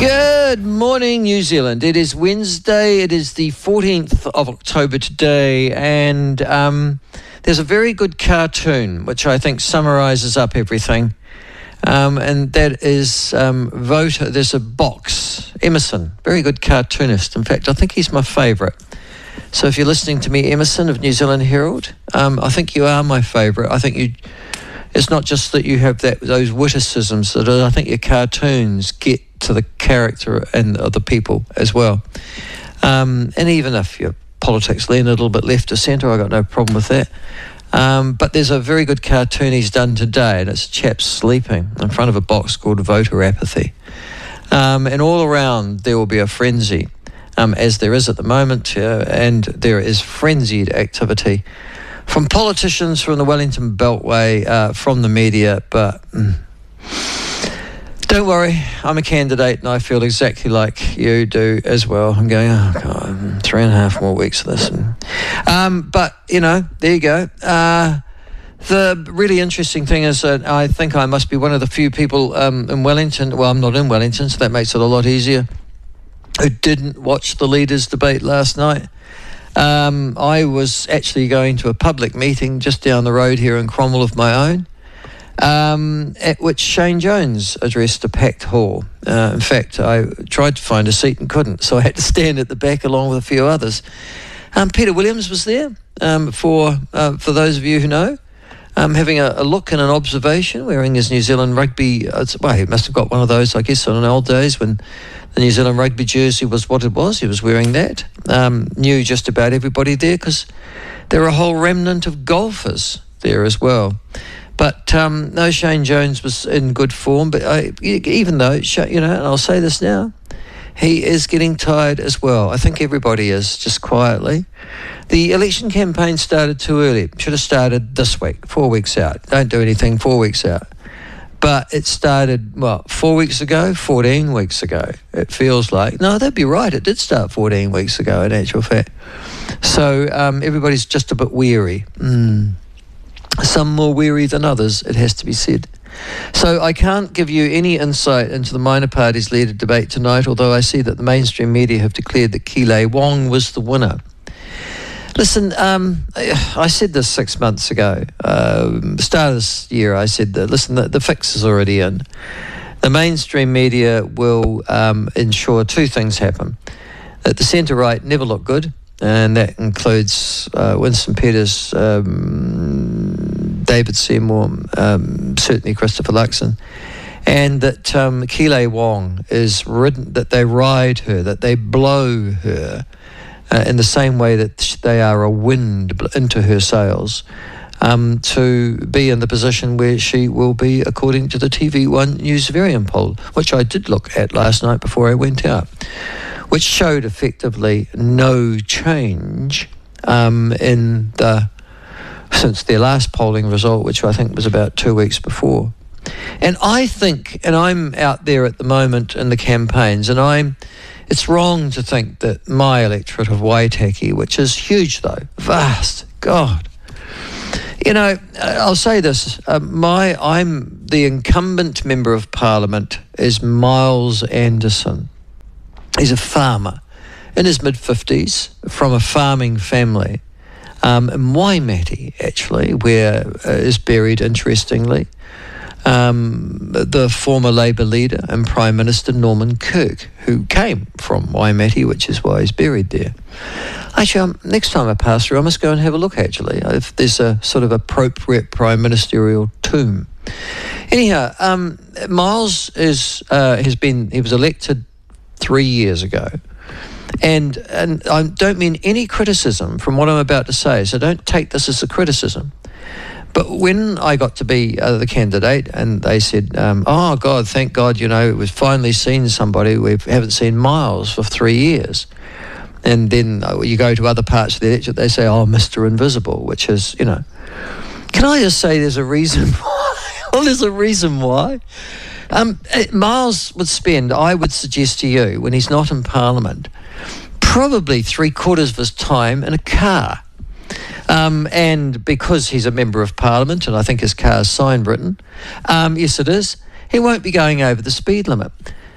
Good morning, New Zealand. It is Wednesday. It is the 14th of October today, and there's a very good cartoon which I think summarises up everything, and that is voter. There's a box. Emerson, very good cartoonist. In fact, I think he's my favourite. So if you're listening to me, Emerson of New Zealand Herald, I think you are my favourite. I think you. It's not just that you have those witticisms, that I think your cartoons get to the character and the people as well. And even if your politics lean a little bit left to centre, I've got no problem with that. But there's a very good cartoon he's done today, and it's a chap sleeping in front of a box called Voter Apathy. And all around there will be a frenzy, as there is at the moment, and there is frenzied activity from politicians, from the Wellington Beltway, from the media, but don't worry, I'm a candidate and I feel exactly like you do as well. I'm going, oh God, 3.5 more weeks of this. But, you know, there you go. The really interesting thing is that I think I must be one of the few people in Wellington, well, I'm not in Wellington, so that makes it a lot easier, who didn't watch the leaders' debate last night. I was actually going to a public meeting just down the road here in Cromwell of my own, at which Shane Jones addressed a packed hall. In fact, I tried to find a seat and couldn't, so I had to stand at the back along with a few others. Peter Williams was there, for those of you who know, having a look and an observation, wearing his New Zealand rugby, well, he must have got one of those, I guess, in the old days when the New Zealand rugby jersey was what it was. He was wearing that. Knew just about everybody there because there are a whole remnant of golfers there as well. But no, Shane Jones was in good form. But even though, you know, and I'll say this now, he is getting tired as well. I think everybody is, just quietly. The election campaign started too early. Should have started this week, 4 weeks out. Don't do anything 4 weeks out. But it started, 4 weeks ago, 14 weeks ago, it feels like. No, that'd be right. It did start 14 weeks ago, in actual fact. So everybody's just a bit weary. Some more weary than others, it has to be said. So I can't give you any insight into the minor parties' leader debate tonight, although I see that the mainstream media have declared that Keeley Wong was the winner. Listen, I said this 6 months ago. The start of this year, I said that, listen, the fix is already in. The mainstream media will ensure two things happen. That the centre-right never look good, and that includes Winston Peters, David Seymour, certainly Christopher Luxon, and that Keeley Wong is ridden, that they ride her, that they blow her, in the same way that they are a wind into her sails, to be in the position where she will be, according to the TV1 News Varian poll, which I did look at last night before I went out, which showed effectively no change since their last polling result, which I think was about 2 weeks before. And I think, and I'm out there at the moment in the campaigns, and it's wrong to think that my electorate of Waitaki, which is huge though, vast, God. You know, I'll say this, I'm the incumbent member of Parliament is Miles Anderson. He's a farmer in his mid-50s from a farming family in Waimate, actually, where is buried, interestingly, the former Labour leader and Prime Minister Norman Kirk, who came from Waimate, which is why he's buried there. Actually, next time I pass through, I must go and have a look, actually, if there's a sort of appropriate prime ministerial tomb. Anyhow, Miles he was elected 3 years ago. And I don't mean any criticism from what I'm about to say, so don't take this as a criticism. But when I got to be the candidate and they said, oh, God, thank God, you know, we've finally seen somebody, we haven't seen Miles for 3 years. And then you go to other parts of the electorate, they say, oh, Mr. Invisible, which is, you know. Can I just say there's a reason why? Well, there's a reason why. Miles would spend, I would suggest to you, when he's not in Parliament, probably 3/4 of his time in a car. And because he's a member of Parliament, and I think his car's sign Britain, yes it is, he won't be going over the speed limit.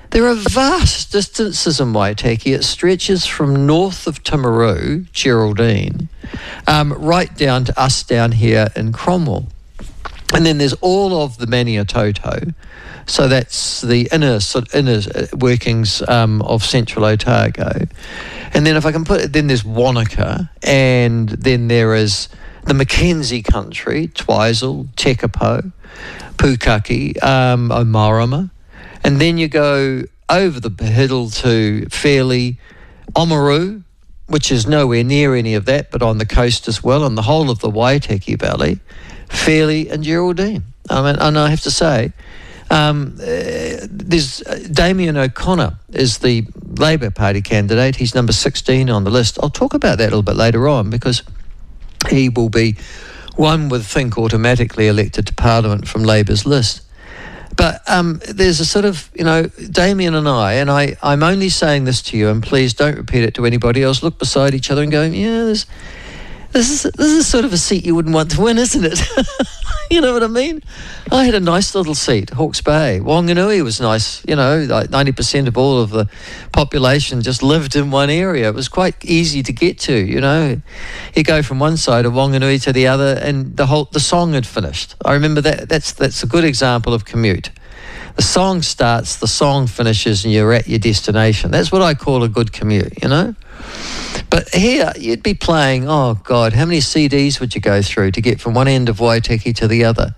There are vast distances in Waitaki. It stretches from north of Timaru, Geraldine, right down to us down here in Cromwell. And then there's all of the Maniatoto. So that's the inner workings of Central Otago. And then if I can put it, then there's Wanaka, and then there is the Mackenzie country, Twizel, Tekapo, Pukaki, Omarama. And then you go over the hill to Fairlie, Oamaru, which is nowhere near any of that, but on the coast as well, on the whole of the Waitaki Valley, Fairlie and Geraldine. I mean, and I have to say, there's Damien O'Connor is the Labour Party candidate. He's number 16 on the list. I'll talk about that a little bit later on, because he will be, one would think, automatically elected to Parliament from Labour's list. But there's a sort of, Damien and I'm only saying this to you, and please don't repeat it to anybody else. Look beside each other and go, yeah, this is sort of a seat you wouldn't want to win, isn't it? You know what I mean? I had a nice little seat, Hawke's Bay. Wanganui was nice. Like 90% of all of the population just lived in one area. It was quite easy to get to, You go from one side of Wanganui to the other, and the song had finished. I remember that. That's a good example of commute. The song starts, the song finishes, and you're at your destination. That's what I call a good commute, But here, you'd be playing, oh God, how many CDs would you go through to get from one end of Waitaki to the other?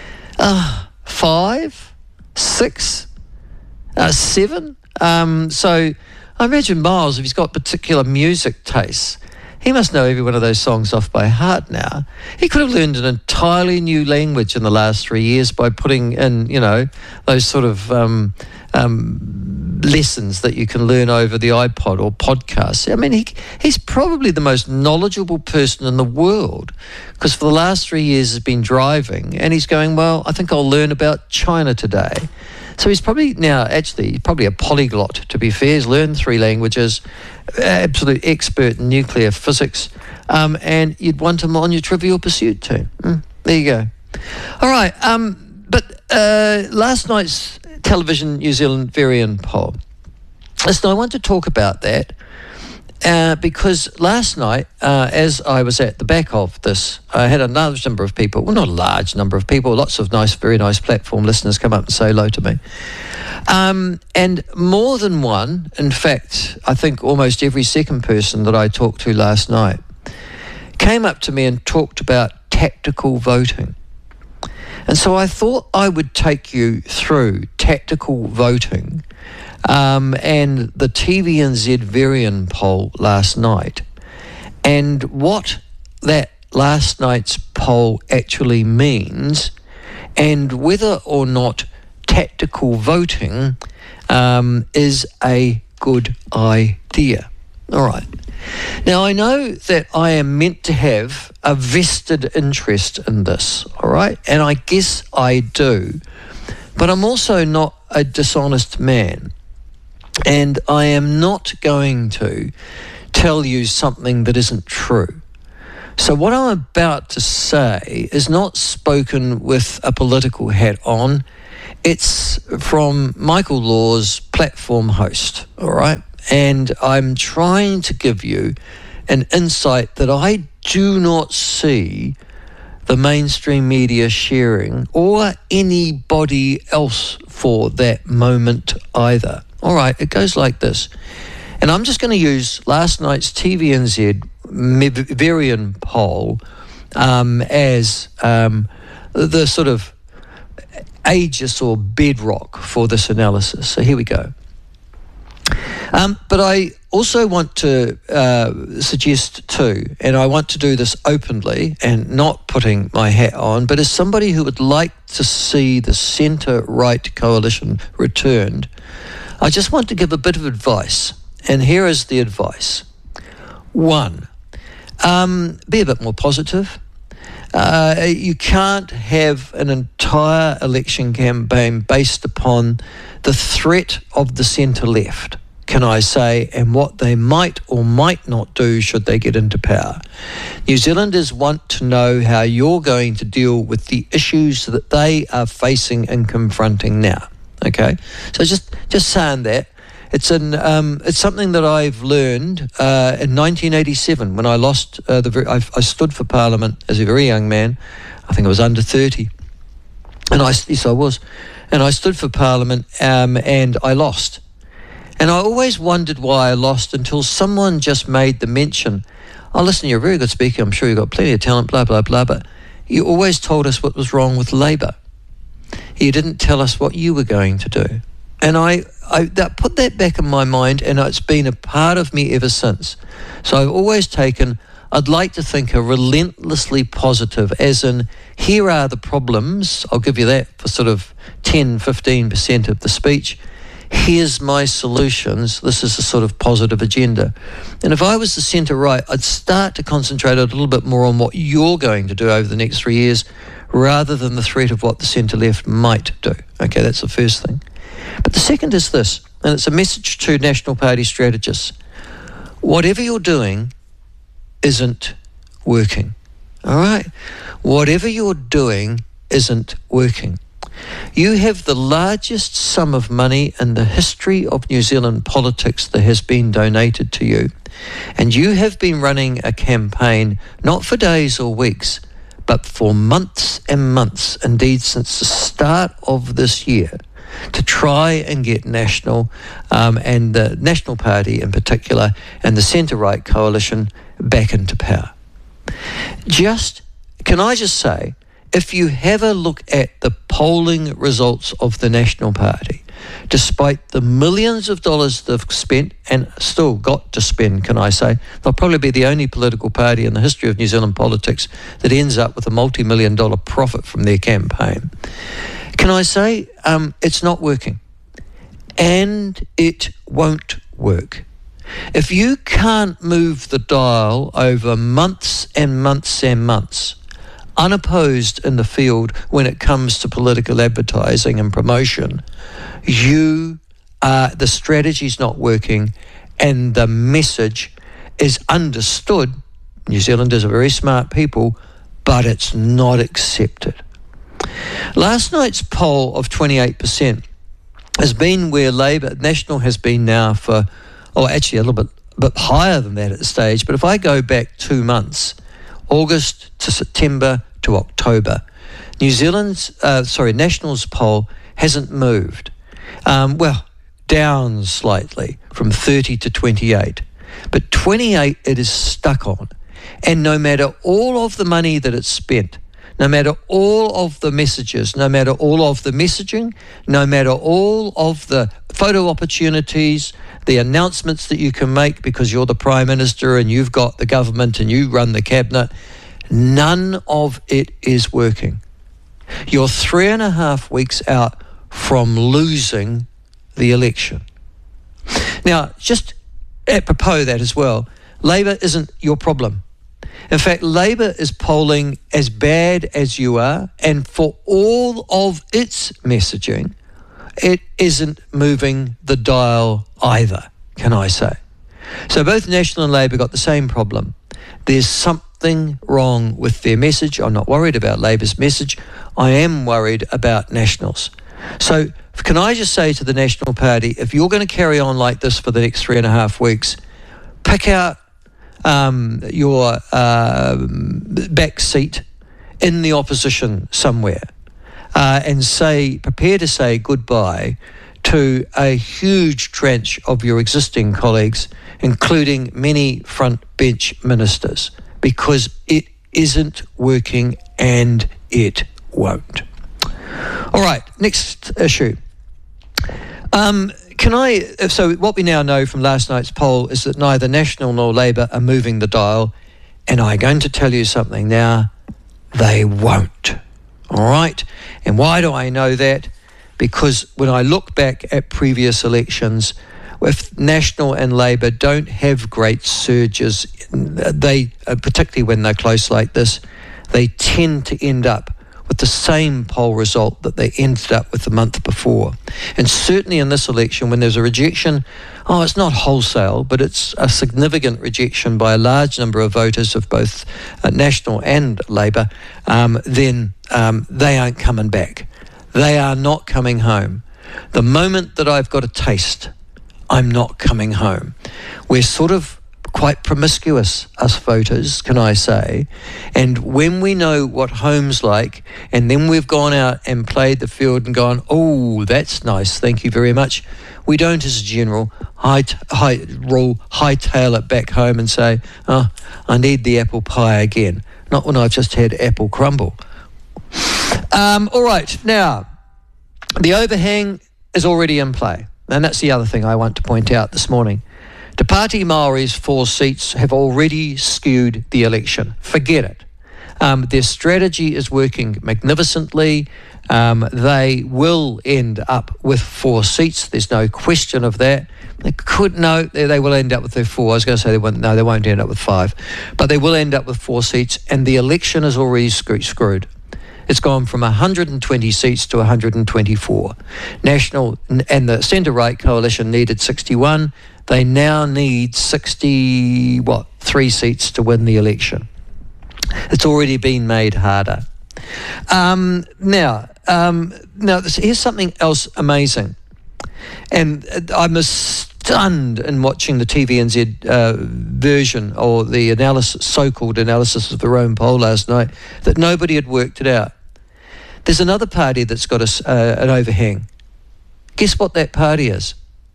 5, 6, 7. So I imagine Miles, if he's got particular music tastes, he must know every one of those songs off by heart now. He could have learned an entirely new language in the last 3 years by putting in, those sort of lessons that you can learn over the iPod or podcasts. I mean, he's probably the most knowledgeable person in the world, because for the last 3 years he's been driving, and he's going, well, I think I'll learn about China today. So he's probably a polyglot, to be fair. He's learned 3 languages, absolute expert in nuclear physics, and you'd want him on your Trivial Pursuit team. There you go. All right, but last night's Television New Zealand Varian poll. Listen, I want to talk about that because last night, as I was at the back of this, I had a large number of people, well, not a large number of people, lots of very nice platform listeners come up and say hello to me. And more than one, in fact, I think almost every second person that I talked to last night came up to me and talked about tactical voting. And so I thought I would take you through tactical voting and the TVNZ Varian poll last night, and what that last night's poll actually means, and whether or not tactical voting is a good idea. All right. Now, I know that I am meant to have a vested interest in this, all right? And I guess I do. But I'm also not a dishonest man. And I am not going to tell you something that isn't true. So what I'm about to say is not spoken with a political hat on. It's from Michael Law's platform host, all right? And I'm trying to give you an insight that I do not see the mainstream media sharing, or anybody else for that moment either. All right, it goes like this. And I'm just going to use last night's TVNZ Varian poll as the sort of aegis or bedrock for this analysis. So here we go. But I also want to suggest too, and I want to do this openly and not putting my hat on, but as somebody who would like to see the centre-right coalition returned, I just want to give a bit of advice. And here is the advice. 1, be a bit more positive. You can't have an entire election campaign based upon the threat of the centre-left, can I say, and what they might or might not do should they get into power. New Zealanders want to know how you're going to deal with the issues that they are facing and confronting now. Okay, so just saying that. It's something that I've learned in 1987 when I lost I stood for Parliament as a very young man. I think I was under 30, and yes I was, and I stood for Parliament and I lost, and I always wondered why I lost until someone just made the mention. Oh, listen, you're a very good speaker. I'm sure you've got plenty of talent. Blah blah blah. But you always told us what was wrong with Labour. You didn't tell us what you were going to do. And I put that back in my mind, and it's been a part of me ever since. So I've always taken, I'd like to think, a relentlessly positive, as in, here are the problems. I'll give you that for sort of 10, 15% of the speech. Here's my solutions. This is a sort of positive agenda. And if I was the centre-right, I'd start to concentrate a little bit more on what you're going to do over the next 3 years rather than the threat of what the centre-left might do. Okay, that's the first thing. But the second is this, and it's a message to National Party strategists. Whatever you're doing isn't working, all right? Whatever you're doing isn't working. You have the largest sum of money in the history of New Zealand politics that has been donated to you, and you have been running a campaign not for days or weeks, but for months and months, indeed since the start of this year, to try and get National and the National Party in particular and the centre-right coalition back into power. Can I just say, if you have a look at the polling results of the National Party, despite the millions of dollars they've spent and still got to spend, can I say, they'll probably be the only political party in the history of New Zealand politics that ends up with a multi-million-dollar profit from their campaign. Can I say it's not working, and it won't work. If you can't move the dial over months and months and months, unopposed in the field when it comes to political advertising and promotion, the strategy's not working and the message is understood. New Zealanders are very smart people, but it's not accepted. Last night's poll of 28% has been where Labour National has been now for, actually a little bit higher than that at the stage. But if I go back 2 months, August to September to October, National's poll hasn't moved. Down slightly from 30 to 28. But 28 it is stuck on. And no matter all of the money that it's spent, no matter all of the messages, no matter all of the messaging, no matter all of the photo opportunities, the announcements that you can make because you're the Prime Minister and you've got the government and you run the cabinet, none of it is working. You're 3.5 weeks out from losing the election. Now, just apropos that as well, Labour isn't your problem. In fact, Labour is polling as bad as you are, and for all of its messaging, it isn't moving the dial either, can I say. So both National and Labour got the same problem. There's something wrong with their message. I'm not worried about Labour's message. I am worried about National's. So can I just say to the National Party, if you're going to carry on like this for the next 3.5 weeks, pick out your back seat in the opposition somewhere and prepare to say goodbye to a huge tranche of your existing colleagues, including many front bench ministers, because it isn't working and it won't. All right, next issue. So what we now know from last night's poll is that neither National nor Labour are moving the dial, and I'm going to tell you something now, they won't. All right? And why do I know that? Because when I look back at previous elections, if National and Labour don't have great surges, they, particularly when they're close like this, they tend to end up with the same poll result that they ended up with the month before. And certainly in this election, when there's a rejection, it's not wholesale, but it's a significant rejection by a large number of voters of both National and Labour, then they aren't coming back. They are not coming home. The moment that I've got a taste, I'm not coming home. We're sort of quite promiscuous, us voters, can I say? And when we know what home's like, and then we've gone out and played the field and gone, oh, that's nice, thank you very much, we don't, as a general, hightail it back home and say, oh, I need the apple pie again. Not when I've just had apple crumble. All right, now, the overhang is already in play. And that's the other thing I want to point out this morning. Te Pāti Māori's 4 seats have already skewed the election. Forget it. Their strategy is working magnificently. They will end up with 4 seats. There's no question of that. They will end up with their 4. I was going to say they won't end up with 5. But they will end up with 4 seats, and the election is already screwed. It's gone from 120 seats to 124. National and the centre-right coalition needed 61. They now need 3 seats to win the election. It's already been made harder. Now, here's something else amazing. And I'm stunned in watching the TVNZ version or the so-called analysis of the Rome poll last night that nobody had worked it out. There's another party that's got an overhang. Guess what that party is?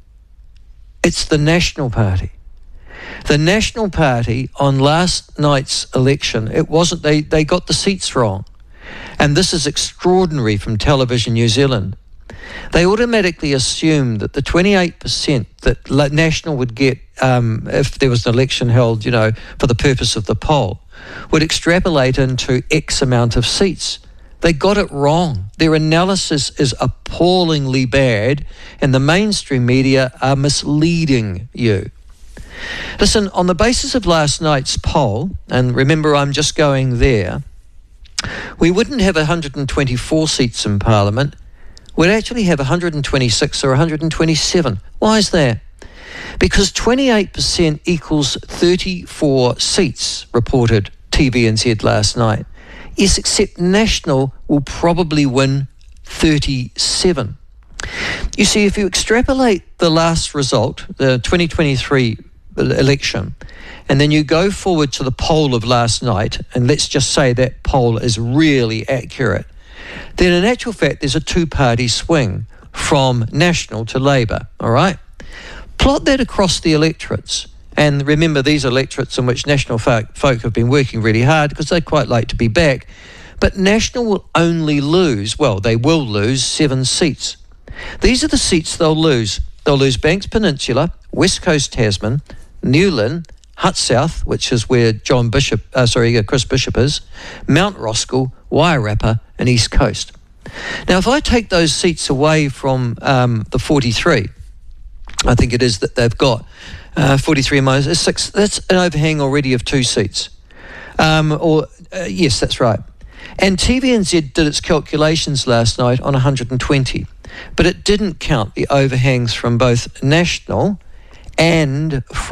It's the National Party. The National Party on last night's election, they got the seats wrong. And this is extraordinary from Television New Zealand. They automatically assumed that the 28% that National would get if there was an election held, for the purpose of the poll, would extrapolate into X amount of seats. They got it wrong. Their analysis is appallingly bad, and the mainstream media are misleading you. Listen, on the basis of last night's poll, and remember I'm just going there, we wouldn't have 124 seats in Parliament. We'd actually have 126 or 127. Why is that? Because 28% equals 34 seats, reported TVNZ last night. Yes, except National will probably win 37. You see, if you extrapolate the last result, the 2023 election, and then you go forward to the poll of last night, and let's just say that poll is really accurate, then in actual fact there's a 2-party swing from National to Labour, all right? Plot that across the electorates. And remember, these electorates in which National folk have been working really hard because they quite like to be back. But National will only lose, they will lose 7 seats. These are the seats they'll lose. They'll lose Banks Peninsula, West Coast Tasman, Newlyn, Hutt South, which is where Chris Bishop is, Mount Roskill, Wairarapa, and East Coast. Now, if I take those seats away from the 43, I think it is that they've got, 43 minus 6, that's an overhang already of 2 seats. Yes, that's right. And TVNZ did its calculations last night on 120, but it didn't count the overhangs from both National and from